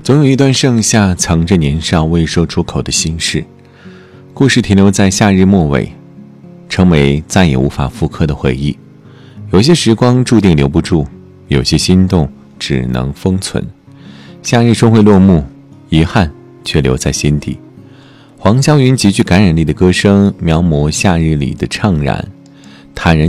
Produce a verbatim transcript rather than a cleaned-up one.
总有一段盛夏藏着年少未说出口的心事，故事停留在夏日末尾，成为再也无法复刻的回忆。有些时光注定留不住，有些心动只能封存。夏日终会落幕，遗憾却留在心底。黄霄云极具感染力的歌声描摹夏日里的怅然，坦然